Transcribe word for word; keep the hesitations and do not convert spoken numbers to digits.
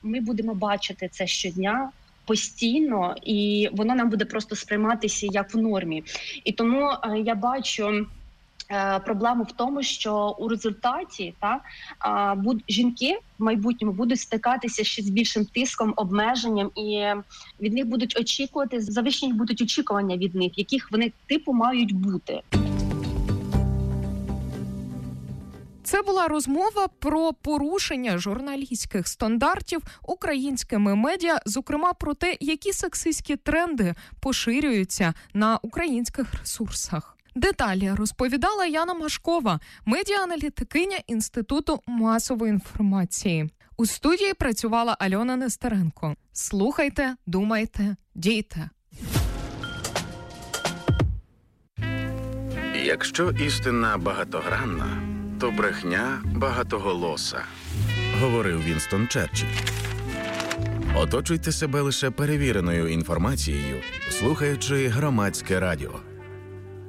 ми будемо бачити це щодня, постійно, і воно нам буде просто сприйматися як в нормі. І тому е, я бачу е, проблему в тому, що у результаті та, е, буд, жінки в майбутньому будуть стикатися ще з більшим тиском, обмеженням, і від них будуть очікувати, завищені будуть очікування від них, яких вони типу мають бути. Це була розмова про порушення журналістських стандартів українськими медіа, зокрема про те, які сексистські тренди поширюються на українських ресурсах. Деталі розповідала Яна Машкова, медіа-аналітикиня Інституту масової інформації. У студії працювала Альона Нестеренко. Слухайте, думайте, дійте. Якщо істина багатогранна, то брехня багатоголоса, говорив Вінстон Черчилль. Оточуйте себе лише перевіреною інформацією, слухаючи Громадське радіо.